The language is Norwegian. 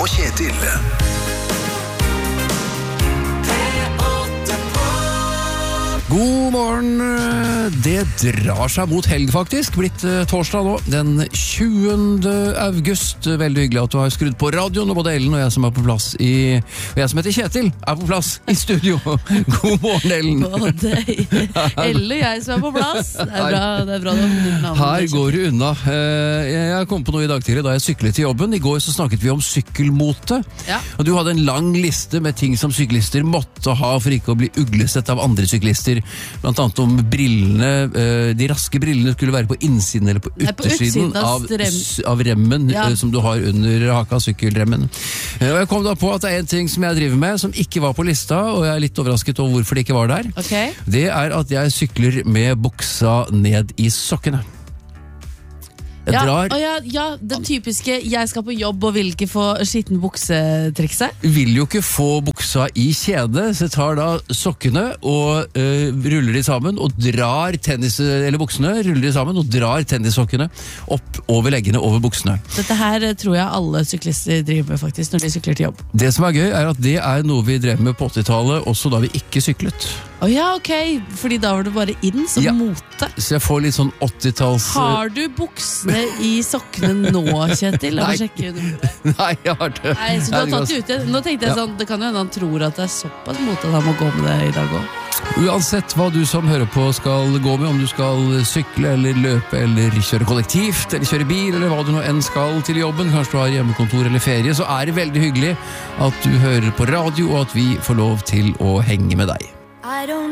Kjetil. God morgen, det drar seg mot helg faktisk, blitt torsdag nå, den 20. august. Veldig hyggelig at du har skrudd på radioen, og både Ellen og jeg som er på plass og jeg som heter Kjetil er på plass i studio. God morgen, Ellen. Både Ellen og jeg som er på plass. Det er bra navn. Her går det unna. Jeg kom på noe i dag tidlig da jeg syklet til jobben. I går så snakket vi om sykkelmote, og du hadde en lang liste med ting som syklister måtte ha for ikke å bli uglesett av andre syklister. Blant annet om brillene, de raske brillene skulle være på innsiden eller på utersiden av remmen som du har under haka, sykkelremmen. Og jeg kom da på at det er en ting som jeg driver med som ikke var på lista, og jeg er litt overrasket over hvorfor det ikke var der. Det er at jeg sykler med buksa ned i sokkene. Den typiske 'jeg skal på jobb og vil ikke få skitten bukse'-trikset. Vil jo ikke få buksa i kjede, så jeg tar da sokkene og ruller de sammen og drar buksene ruller de sammen og drar tennissokkene opp over leggene over buksene. Dette her tror jeg alle syklister driver med faktisk når de sykler til jobb. Det som er gøy er at det er noe vi drev med på 80-tallet, også da vi ikke syklet. Fordi da var det bare inn som mote. Så jeg får litt sånn 80-talls... Har du buksene i sokkene nå, Kjetil? Nei, jeg har det. Nei, så du har tatt det ute. Nå tenkte jeg sånn, det kan jo hende han tror at det er såpass mote at han må gå med det i dag også. Uansett hva du som hører på skal gå med, om du skal sykle eller løpe eller kjøre kollektivt eller kjøre bil eller hva du nå enn skal til jobben, kanskje du har hjemmekontor eller ferie, så er det veldig hyggelig at du hører på radio og at vi får lov til å henge med deg.